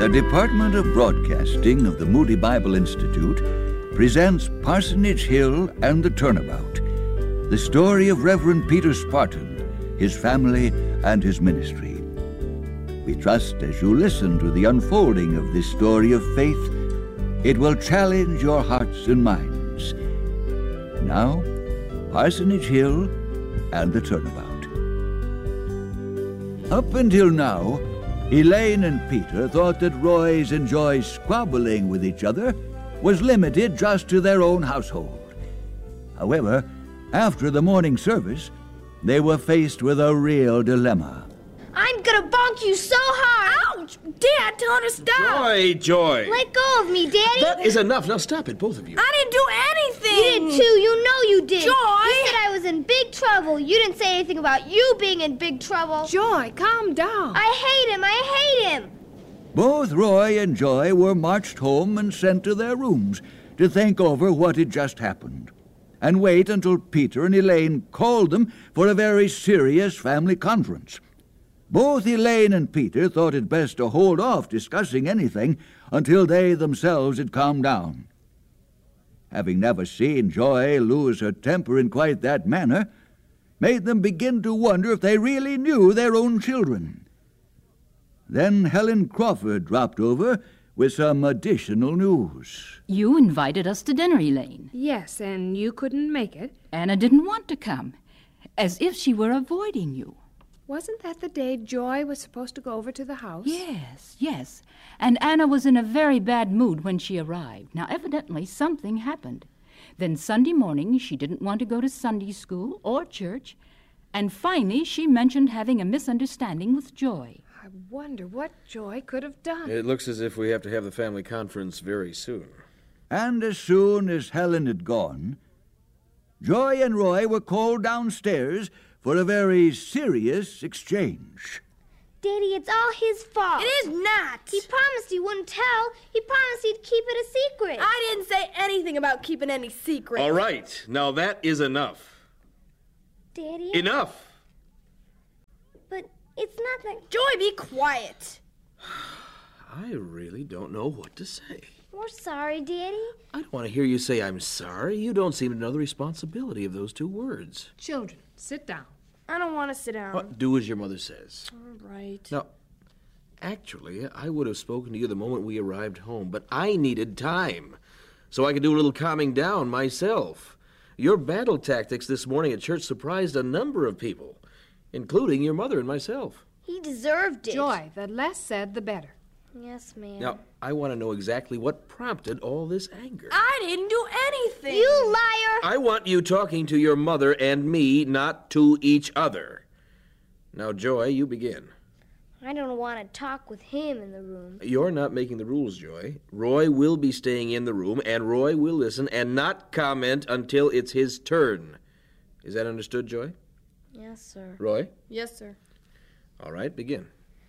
The Department of Broadcasting of the Moody Bible Institute presents Parsonage Hill and the Turnabout, the story of Reverend Peter Spartan, his family, and his ministry. We trust as you listen to the unfolding of this story of faith, it will challenge your hearts and minds. Now, Parsonage Hill and the Turnabout. Up until now, Elaine and Peter thought that Roy's and Joy's squabbling with each other was limited just to their own household. However, after the morning service, they were faced with a real dilemma. I'm gonna bonk you so hard! Ouch! Dad, tell her to stop! Joy! Let go of me, Daddy! That is enough. Now stop it, both of you. I didn't do anything! You did too. You know you did. Joy! You said I was in big trouble. You didn't say anything about you being in big trouble. Joy, calm down. I hate him. I hate him. Both Roy and Joy were marched home and sent to their rooms to think over what had just happened and wait until Peter and Elaine called them for a very serious family conference. Both Elaine and Peter thought it best to hold off discussing anything until they themselves had calmed down. Having never seen Joy lose her temper in quite that manner, made them begin to wonder if they really knew their own children. Then Helen Crawford dropped over with some additional news. You invited us to dinner, Elaine. Yes, and you couldn't make it. Anna didn't want to come, as if she were avoiding you. Wasn't that the day Joy was supposed to go over to the house? Yes. And Anna was in a very bad mood when she arrived. Now, evidently, something happened. Then Sunday morning, she didn't want to go to Sunday school or church. And finally, she mentioned having a misunderstanding with Joy. I wonder what Joy could have done. It looks as if we have to have the family conference very soon. And as soon as Helen had gone, Joy and Roy were called downstairs for a very serious exchange. Daddy, it's all his fault. It is not. He promised he wouldn't tell. He promised he'd keep it a secret. I didn't say anything about keeping any secret. All right. Now that is enough. Daddy? Enough! But it's not that... Joy, be quiet. I really don't know what to say. We're sorry, Daddy. I don't want to hear you say I'm sorry. You don't seem to know the responsibility of those two words. Children, sit down. I don't want to sit down. Well, do as your mother says. All right. Now, actually, I would have spoken to you the moment we arrived home, but I needed time so I could do a little calming down myself. Your battle tactics this morning at church surprised a number of people, including your mother and myself. He deserved it. Joy, the less said, the better. Yes, ma'am. Now, I want to know exactly what prompted all this anger. I didn't do anything. You liar! I want you talking to your mother and me, not to each other. Now, Joy, you begin. I don't want to talk with him in the room. You're not making the rules, Joy. Roy will be staying in the room, and Roy will listen and not comment until it's his turn. Is that understood, Joy? Yes, sir. Roy? Yes, sir. All right, begin.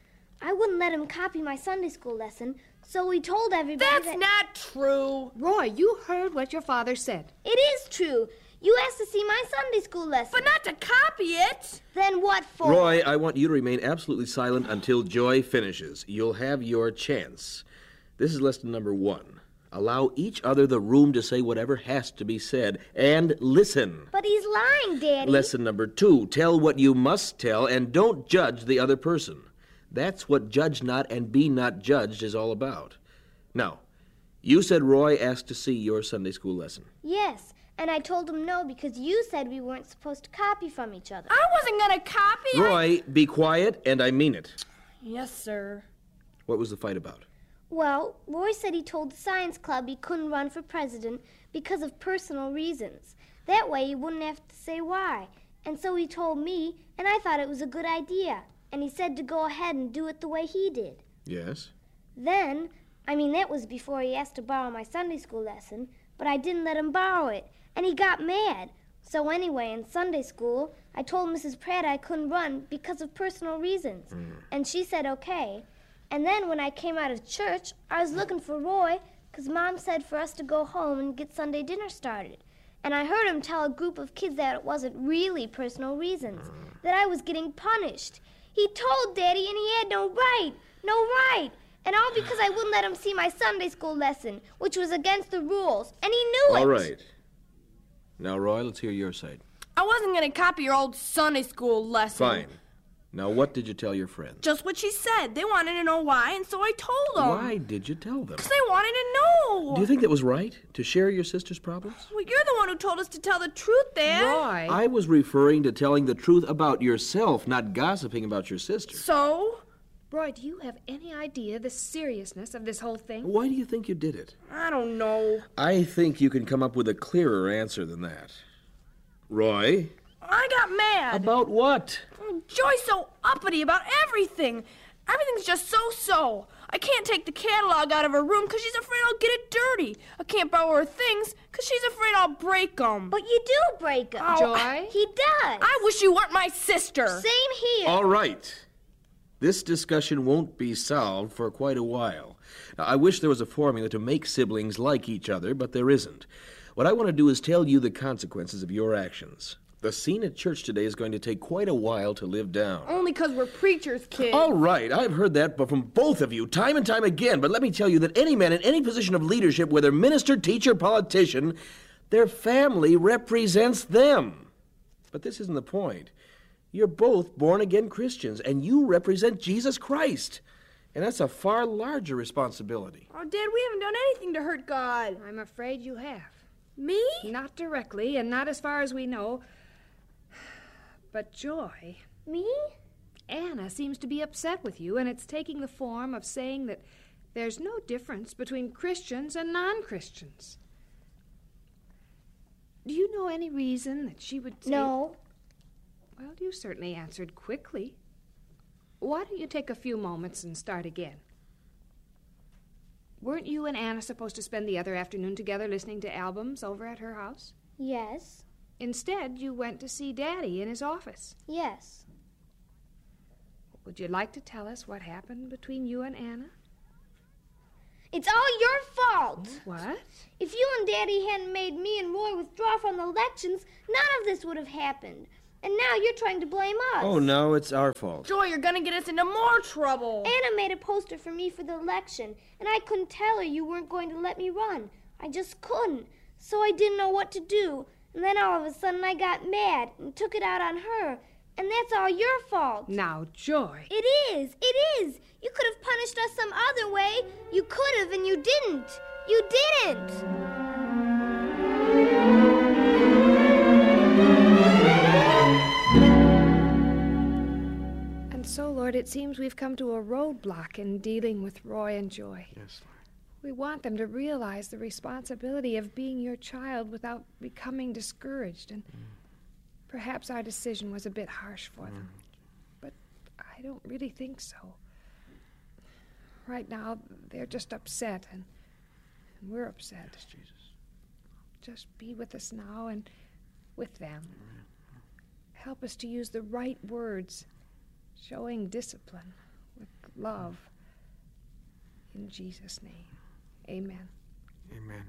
I wouldn't let him copy my Sunday school lesson, so we told everybody That's not true. Roy, you heard what your father said. It is true. You asked to see my Sunday school lesson. But not to copy it. Then what for? Roy, I want you to remain absolutely silent until Joy finishes. You'll have your chance. This is lesson number 1. Allow each other the room to say whatever has to be said, and listen. But he's lying, Daddy. Lesson number 2, tell what you must tell, and don't judge the other person. That's what judge not and be not judged is all about. Now, you said Roy asked to see your Sunday school lesson. Yes, and I told him no because you said we weren't supposed to copy from each other. I wasn't going to copy. Roy, be quiet, and I mean it. Yes, sir. What was the fight about? Well, Roy said he told the science club he couldn't run for president because of personal reasons. That way he wouldn't have to say why. And so he told me, and I thought it was a good idea. And he said to go ahead and do it the way he did. Yes? Then, that was before he asked to borrow my Sunday school lesson, but I didn't let him borrow it, and he got mad. So anyway, in Sunday school, I told Mrs. Pratt I couldn't run because of personal reasons, and she said okay. And then when I came out of church, I was looking for Roy, because Mom said for us to go home and get Sunday dinner started. And I heard him tell a group of kids that it wasn't really personal reasons, that I was getting punished. He told Daddy, and he had no right. And all because I wouldn't let him see my Sunday school lesson, which was against the rules, and he knew it. All right. Now, Roy, let's hear your side. I wasn't going to copy your old Sunday school lesson. Fine. Now, what did you tell your friends? Just what she said. They wanted to know why, and so I told them. Why did you tell them? Because they wanted to know. Do you think that was right, to share your sister's problems? Well, you're the one who told us to tell the truth, Dad. Roy. I was referring to telling the truth about yourself, not gossiping about your sister. So? Roy, do you have any idea the seriousness of this whole thing? Why do you think you did it? I don't know. I think you can come up with a clearer answer than that. Roy? I got mad. About what? Joy's so uppity about everything. Everything's just so-so. I can't take the catalog out of her room because she's afraid I'll get it dirty. I can't borrow her things because she's afraid I'll break them. But you do break them. Oh, Joy? He does. I wish you weren't my sister. Same here. All right. This discussion won't be solved for quite a while. Now, I wish there was a formula to make siblings like each other, but there isn't. What I want to do is tell you the consequences of your actions. The scene at church today is going to take quite a while to live down. Only because we're preachers, kid. All right, I've heard that from both of you time and time again, but let me tell you that any man in any position of leadership, whether minister, teacher, politician, their family represents them. But this isn't the point. You're both born-again Christians, and you represent Jesus Christ. And that's a far larger responsibility. Oh, Dad, we haven't done anything to hurt God. I'm afraid you have. Me? Not directly, and not as far as we know. But Joy, Me? Anna seems to be upset with you, and it's taking the form of saying that there's no difference between Christians and non-Christians. Do you know any reason that she would say... No. Well, you certainly answered quickly. Why don't you take a few moments and start again? Weren't you and Anna supposed to spend the other afternoon together listening to albums over at her house? Yes. Instead, you went to see Daddy in his office. Yes. Would you like to tell us what happened between you and Anna? It's all your fault. What? If you and Daddy hadn't made me and Roy withdraw from the elections, none of this would have happened. And now you're trying to blame us. Oh, no, it's our fault. Joy, you're gonna get us into more trouble. Anna made a poster for me for the election, and I couldn't tell her you weren't going to let me run. I just couldn't. So I didn't know what to do. And then all of a sudden I got mad and took it out on her. And that's all your fault. Now, Joy. It is. It is. You could have punished us some other way. You could have, and you didn't. You didn't. And so, Lord, it seems we've come to a roadblock in dealing with Roy and Joy. Yes, Lord. We want them to realize the responsibility of being your child without becoming discouraged. And perhaps our decision was a bit harsh for them. But I don't really think so. Right now, they're just upset, and we're upset. Yes, Jesus. Just be with us now and with them. Help us to use the right words, showing discipline with love. In Jesus' name, amen. Amen.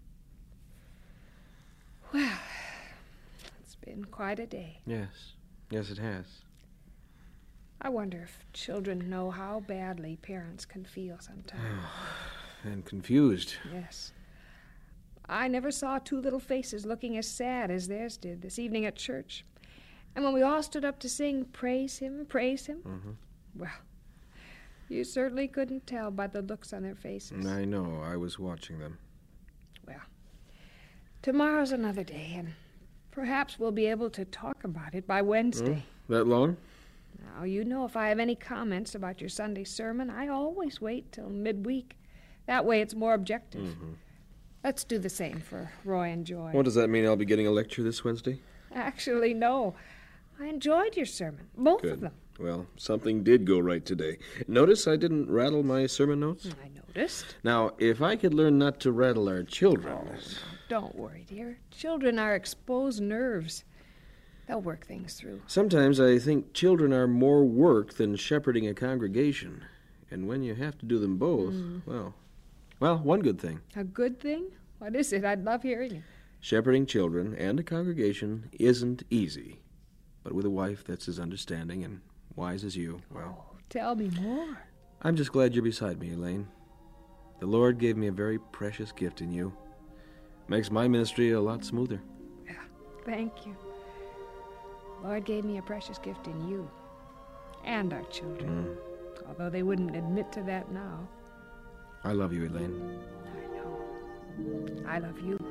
Well, it's been quite a day. Yes. Yes, it has. I wonder if children know how badly parents can feel sometimes. And confused. Yes. I never saw two little faces looking as sad as theirs did this evening at church. And when we all stood up to sing, praise him, well, you certainly couldn't tell by the looks on their faces. I know. I was watching them. Well, tomorrow's another day, and perhaps we'll be able to talk about it by Wednesday. That long? Now, you know if I have any comments about your Sunday sermon, I always wait till midweek. That way it's more objective. Let's do the same for Roy and Joy. What does that mean? I'll be getting a lecture this Wednesday? Actually, no. I enjoyed your sermon, both of them. Well, something did go right today. Notice I didn't rattle my sermon notes? I noticed. Now, if I could learn not to rattle our children... Don't worry, dear. Children are exposed nerves. They'll work things through. Sometimes I think children are more work than shepherding a congregation. And when you have to do them both, well, one good thing. A good thing? What is it? I'd love hearing it. Shepherding children and a congregation isn't easy. But with a wife that's as understanding and wise as you, well... Oh, tell me more. I'm just glad you're beside me, Elaine. The Lord gave me a very precious gift in you. Makes my ministry a lot smoother. Yeah, thank you. Lord gave me a precious gift in you and our children, although they wouldn't admit to that now. I love you, Elaine. I know. I love you.